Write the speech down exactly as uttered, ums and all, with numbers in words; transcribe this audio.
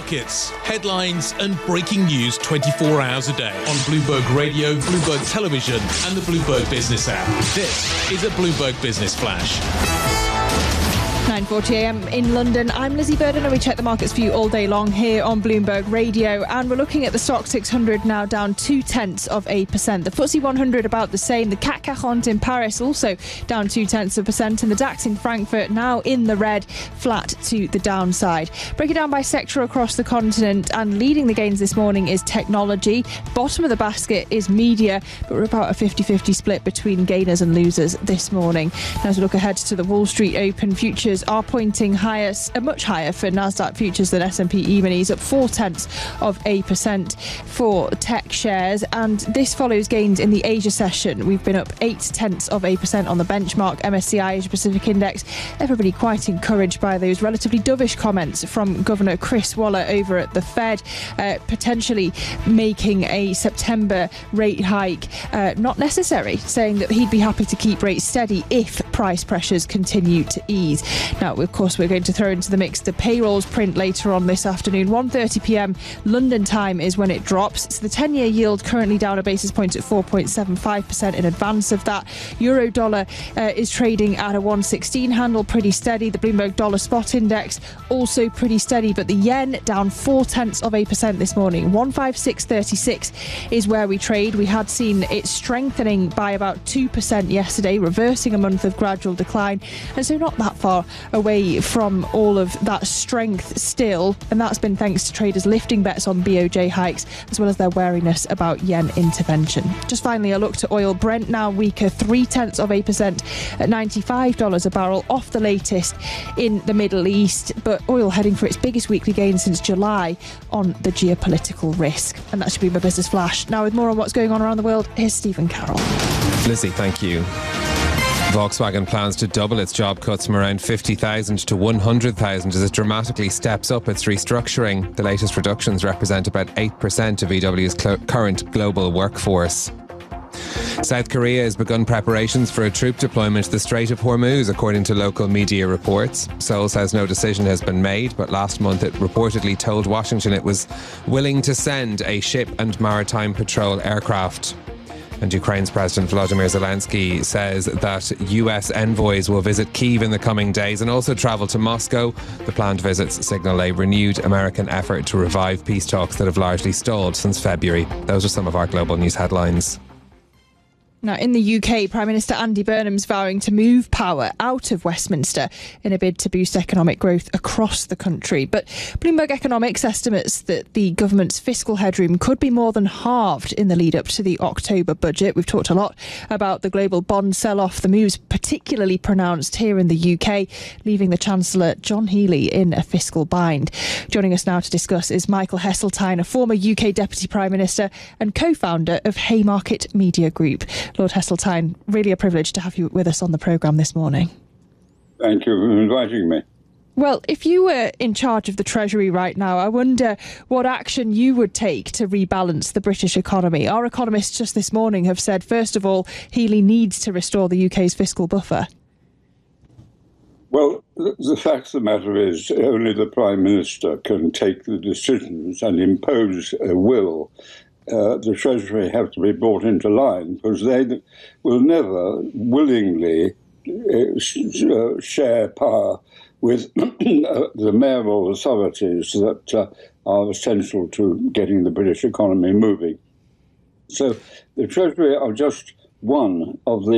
markets, headlines and breaking news twenty-four hours a day on Bloomberg Radio, Bloomberg Television and the Bloomberg Business app. This is a Bloomberg Business Flash. nine forty a m in London. I'm Lizzie Burden and we check the markets for you all day long here on Bloomberg Radio, and we're looking at the stock six hundred now down two tenths of a percent. The F T S E one hundred about the same. The C A C quarante in Paris also down two tenths of a percent, and the DAX in Frankfurt now in the red, flat to the downside. Break it down by sector across the continent, and leading the gains this morning is technology. Bottom of the basket is media, but we're about a fifty-fifty split between gainers and losers this morning. Now, as we look ahead to the Wall Street Open, futures are pointing higher, uh, much higher for Nasdaq futures than S and P E-minis, up four tenths of a percent for tech shares, and this follows gains in the Asia session. We've been up eight tenths of a percent on the benchmark M S C I Asia Pacific Index. Everybody quite encouraged by those relatively dovish comments from Governor Chris Waller over at the Fed, uh, potentially making a September rate hike uh, not necessary, saying that he'd be happy to keep rates steady if price pressures continue to ease. Now, of course, we're going to throw into the mix the payrolls print later on this afternoon. one thirty p m London time is when it drops. So the ten-year yield currently down a basis point at four point seven five percent in advance of that. Euro dollar uh, is trading at a one sixteen handle, pretty steady. The Bloomberg Dollar Spot Index also pretty steady, but the yen down four tenths of a percent this morning. one fifty-six thirty-six is where we trade. We had seen it strengthening by about two percent yesterday, reversing a month of gradual decline, and so not that far away from all of that strength still, and that's been thanks to traders lifting bets on B O J hikes as well as their wariness about yen intervention. Just finally, a look to oil. Brent now weaker three tenths of a percent at ninety-five dollars a barrel, off the latest in the Middle East, but oil heading for its biggest weekly gain since July on the geopolitical risk. And that should be my business flash. Now, with more on what's going on around the world, here's Stephen Carroll. Lizzie, thank you. Volkswagen plans to double its job cuts from around fifty thousand to one hundred thousand as it dramatically steps up its restructuring. The latest reductions represent about eight percent of V W's cl- current global workforce. South Korea has begun preparations for a troop deployment to the Strait of Hormuz, according to local media reports. Seoul says no decision has been made, but last month it reportedly told Washington it was willing to send a ship and maritime patrol aircraft. And Ukraine's President Volodymyr Zelensky says that U S envoys will visit Kyiv in the coming days and also travel to Moscow. The planned visits signal a renewed American effort to revive peace talks that have largely stalled since February. Those are some of our global news headlines. Now, in the U K, Prime Minister Andy Burnham's vowing to move power out of Westminster in a bid to boost economic growth across the country. But Bloomberg Economics estimates that the government's fiscal headroom could be more than halved in the lead up to the October budget. We've talked a lot about the global bond sell-off. The move's particularly pronounced here in the U K, leaving the Chancellor John Healey in a fiscal bind. Joining us now to discuss is Michael Heseltine, a former U K Deputy Prime Minister and co-founder of Haymarket Media Group. Lord Heseltine, really a privilege to have you with us on the programme this morning. Thank you for inviting me. Well, if you were in charge of the Treasury right now, I wonder what action you would take to rebalance the British economy. Our economists just this morning have said, first of all, Healey needs to restore the U K's fiscal buffer. Well, the fact of the matter is only the Prime Minister can take the decisions and impose a will. Uh, the Treasury have to be brought into line because they will never willingly uh, sh- uh, share power with the mayoral authorities that uh, are essential to getting the British economy moving. So the Treasury are just one of the